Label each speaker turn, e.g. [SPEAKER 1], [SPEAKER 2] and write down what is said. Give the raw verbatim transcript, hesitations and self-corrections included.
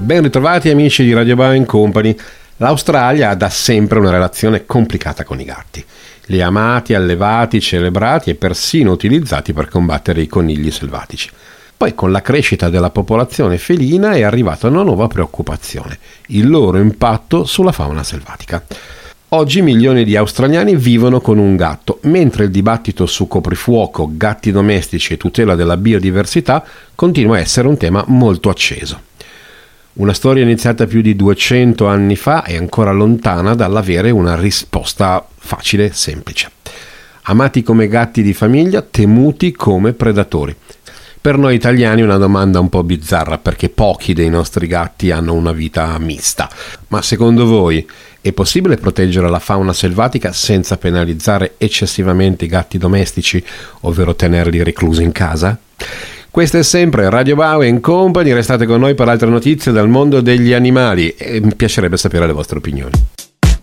[SPEAKER 1] Ben ritrovati amici di Radio Bao and Company. L'Australia ha da sempre una relazione complicata con i gatti. Li ha amati, allevati, celebrati e persino utilizzati per combattere i conigli selvatici. Poi con la crescita della popolazione felina è arrivata una nuova preoccupazione: il loro impatto sulla fauna selvatica. Oggi milioni di australiani vivono con un gatto, mentre il dibattito su coprifuoco, gatti domestici e tutela della biodiversità continua a essere un tema molto acceso. Una storia iniziata più di duecento anni fa è ancora lontana dall'avere una risposta facile e semplice. Amati come gatti di famiglia, temuti come predatori. Per noi italiani è una domanda un po' bizzarra, perché pochi dei nostri gatti hanno una vita mista. Ma secondo voi è possibile proteggere la fauna selvatica senza penalizzare eccessivamente i gatti domestici, ovvero tenerli reclusi in casa? Questo è sempre Radio Bao and Company, restate con noi per altre notizie dal mondo degli animali e mi piacerebbe sapere le vostre opinioni.